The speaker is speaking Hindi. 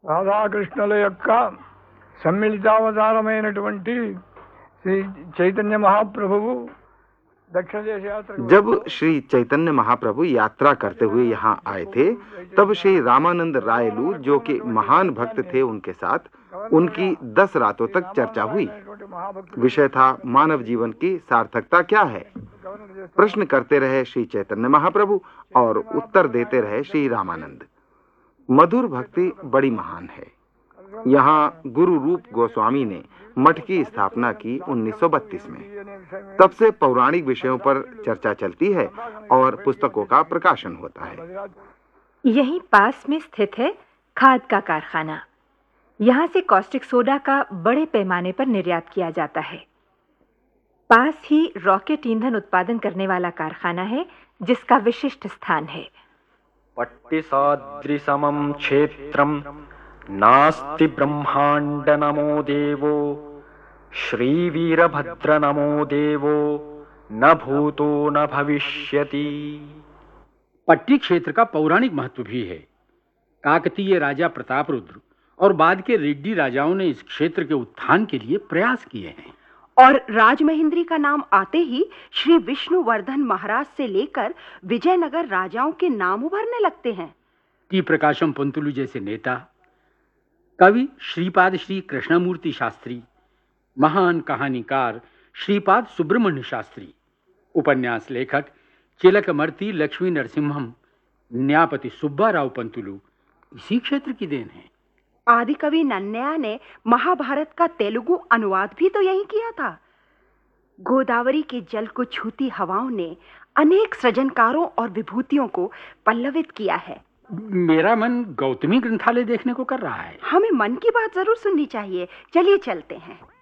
రాధాకృష్ణుల యొక్క సమ్మిళితావతారమైనటువంటి శ్రీ చైతన్య మహాప్రభువు दक्षिण देश यात्रा। जब श्री चैतन्य महाप्रभु यात्रा करते हुए यहाँ आए थे, तब श्री रामानंद रायलू, जो कि महान भक्त थे, उनके साथ उनकी 10 रातों तक चर्चा हुई। विषय था मानव जीवन की सार्थकता क्या है। प्रश्न करते रहे श्री चैतन्य महाप्रभु और उत्तर देते रहे श्री रामानंद। मधुर भक्ति बड़ी महान है। यहाँ गुरु रूप गोस्वामी ने मठ की स्थापना की 1932 में। तब से पौराणिक विषयों पर चर्चा चलती है और पुस्तकों का प्रकाशन होता है। यहीं पास में स्थित है खाद का कारखाना। यहाँ से कॉस्टिक सोडा का बड़े पैमाने पर निर्यात किया जाता है। पास ही रॉकेट ईंधन उत्पादन करने वाला कारखाना है, जिसका विशिष्ट स्थान है। पट्टिसादृशमं क्षेत्रम नास्ति ब्रह्मांड नमो देवो, श्रीवीरभद्र नमो देवो, न भूतो न भविष्यति। पट्टी क्षेत्र का पौराणिक महत्व भी है। काकतीय राजा प्रतापरुद्र और बाद के रेड्डी राजाओं ने इस क्षेत्र के उत्थान के लिए प्रयास किए हैं। और राजमहेंद्री का नाम आते ही श्री विष्णुवर्धन महाराज से लेकर विजयनगर राजाओं के नाम उभरने लगते हैं। टी प्रकाशम पंतुलु जैसे नेता, कवि श्रीपाद श्री कृष्णमूर्ति शास्त्री, महान कहानीकार श्रीपाद सुब्रमण्य शास्त्री, उपन्यास लेखक चिलकमर्ति लक्ष्मी नरसिम्हम, न्यापति सुब्बाराव पंतुलु इसी क्षेत्र की देन है। आदि कवि नन्नया ने महाभारत का तेलुगु अनुवाद भी तो यही किया था। गोदावरी के जल को छूती हवाओं ने अनेक सृजनकारों और विभूतियों को पल्लवित किया है। मेरा मन गौतमी ग्रंथालय देखने को कर रहा है। हमें मन की बात जरूर सुननी चाहिए। चलिए चलते हैं।